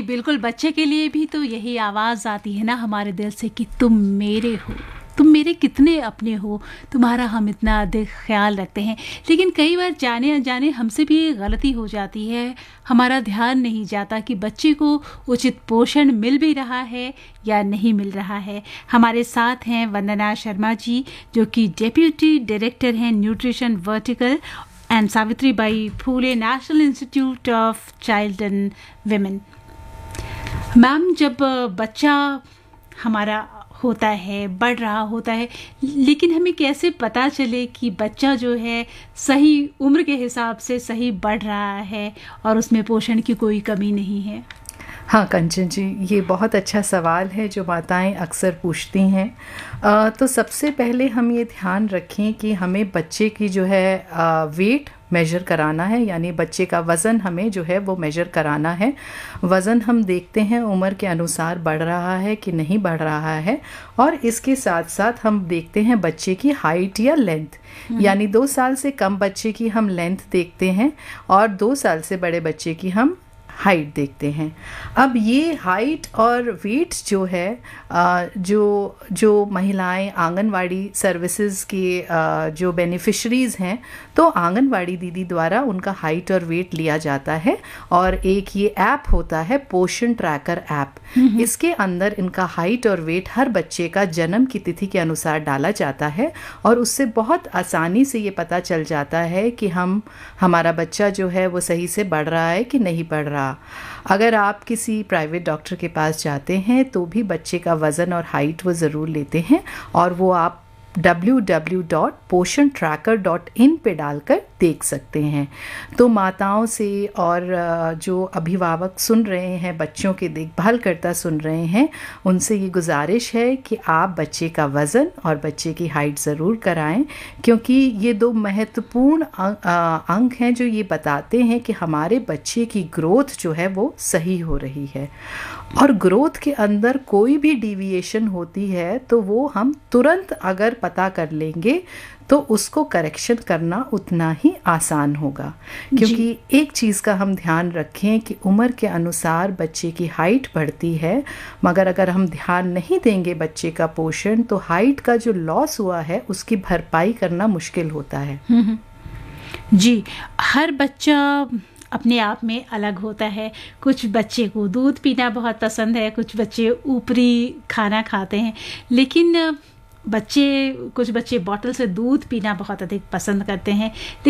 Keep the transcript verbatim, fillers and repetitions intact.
बिल्कुल, बच्चे के लिए भी तो यही आवाज़ आती है ना हमारे दिल से कि तुम मेरे हो, तुम मेरे कितने अपने हो, तुम्हारा हम इतना अधिक ख्याल रखते हैं। लेकिन कई बार जाने अनजाने हमसे भी ये गलती हो जाती है, हमारा ध्यान नहीं जाता कि बच्चे को उचित पोषण मिल भी रहा है या नहीं मिल रहा है। हमारे साथ हैं वंदना शर्मा जी, जो कि डेप्यूटी डायरेक्टर हैं nutrition vertical and Savitri by Phule national institute of child and women. Ma'am, जब बच्चा हमारा होता है, बढ़ रहा होता है, लेकिन हमें कैसे पता चले कि बच्चा जो है सही उम्र के हिसाब से सही बढ़ रहा है और उसमें पोषण की कोई कमी नहीं है? हाँ कंचन जी, ये बहुत अच्छा सवाल है जो माताएं अक्सर पूछती हैं। आ, तो सबसे पहले हम ये ध्यान रखें कि हमें बच्चे की जो है आ, वेट मेजर कराना है, यानी बच्चे का वज़न हमें जो है वो मेजर कराना है। वज़न हम देखते हैं उम्र के अनुसार बढ़ रहा है कि नहीं बढ़ रहा है, और इसके साथ साथ हम देखते हैं बच्चे की हाइट या लेंथ, यानी दो साल से कम बच्चे की हम लेंथ देखते हैं और दो साल से बड़े बच्चे की हम हाइट देखते हैं। अब ये हाइट और वेट जो है जो जो महिलाएं आंगनवाड़ी सर्विसेज के जो बेनिफिशरीज़ हैं, तो आंगनवाड़ी दीदी द्वारा उनका हाइट और वेट लिया जाता है, और एक ये ऐप होता है पोषण ट्रैकर ऐप। इसके अंदर इनका हाइट और वेट हर बच्चे का जन्म की तिथि के अनुसार डाला जाता है, और उससे बहुत आसानी से ये पता चल जाता है कि हम हमारा बच्चा जो है वो सही से बढ़ रहा है कि नहीं बढ़ रहा। अगर आप किसी प्राइवेट डॉक्टर के पास जाते हैं तो भी बच्चे का वज़न और हाइट वो ज़रूर लेते हैं, और वो आप डब्ल्यू डब्ल्यू डब्ल्यू डॉट पोषण ट्रैकर डॉट इन पे डालकर देख सकते हैं। तो माताओं से और जो अभिभावक सुन रहे हैं, बच्चों की देखभाल करता सुन रहे हैं, उनसे ये गुजारिश है कि आप बच्चे का वज़न और बच्चे की हाइट ज़रूर कराएं, क्योंकि ये दो महत्वपूर्ण अंग हैं जो ये बताते हैं कि हमारे बच्चे की ग्रोथ जो है वो सही हो रही है। और ग्रोथ के अंदर कोई भी डिविएशन होती है तो वो हम तुरंत अगर पता कर लेंगे तो उसको करेक्शन करना उतना ही आसान होगा। क्योंकि एक चीज़ का हम ध्यान रखें कि उम्र के अनुसार बच्चे की हाइट बढ़ती है, मगर अगर हम ध्यान नहीं देंगे बच्चे का पोषण, तो हाइट का जो लॉस हुआ है उसकी भरपाई करना मुश्किल होता है। जी, हर बच्चा अपने आप में अलग होता है। कुछ बच्चे को दूध पीना बहुत पसंद है, कुछ बच्चे ऊपरी खाना खाते हैं, लेकिन बच्चे कुछ बच्चे बॉटल से दूध पीना बहुत अधिक पसंद करते हैं।